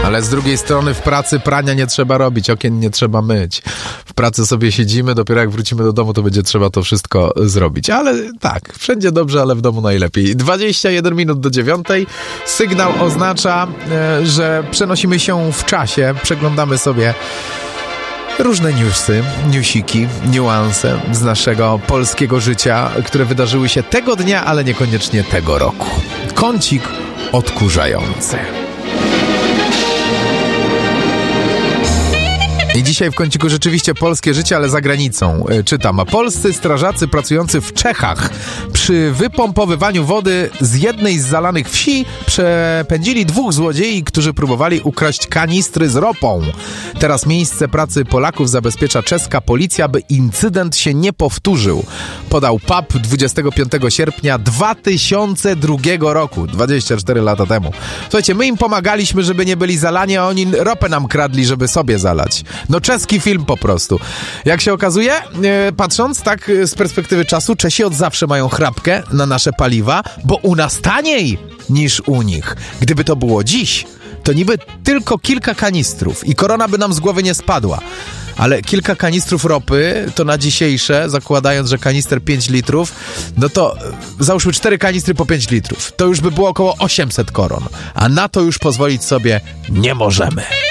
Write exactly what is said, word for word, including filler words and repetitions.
Ale z drugiej strony w pracy prania nie trzeba robić, okien nie trzeba myć. W pracy sobie siedzimy, dopiero jak wrócimy do domu, to będzie trzeba to wszystko zrobić. Ale tak, wszędzie dobrze, ale w domu najlepiej. dwadzieścia jeden minut do dziewiątej. Sygnał oznacza, że przenosimy się w czasie, przeglądamy sobie różne newsy, newsiki, niuanse z naszego polskiego życia, które wydarzyły się tego dnia, ale niekoniecznie tego roku. Kącik odkurzający. I dzisiaj w kąciku rzeczywiście polskie życie, ale za granicą. Czytam. A polscy strażacy pracujący w Czechach przy wypompowywaniu wody z jednej z zalanych wsi przepędzili dwóch złodziei, którzy próbowali ukraść kanistry z ropą. Teraz miejsce pracy Polaków zabezpiecza czeska policja, by incydent się nie powtórzył. Podał P A P dwudziestego piątego sierpnia dwa tysiące drugiego roku, dwadzieścia cztery lata temu. Słuchajcie, my im pomagaliśmy, żeby nie byli zalani, a oni ropę nam kradli, żeby sobie zalać. No czeski film po prostu. Jak się okazuje, e, patrząc tak z perspektywy czasu, Czesi od zawsze mają chrapkę na nasze paliwa, bo u nas taniej niż u nich. Gdyby to było dziś, to niby tylko kilka kanistrów i korona by nam z głowy nie spadła. Ale kilka kanistrów ropy, to na dzisiejsze, zakładając, że kanister pięć litrów, no to załóżmy cztery kanistry po pięć litrów. To już by było około osiemset koron. A na to już pozwolić sobie nie możemy.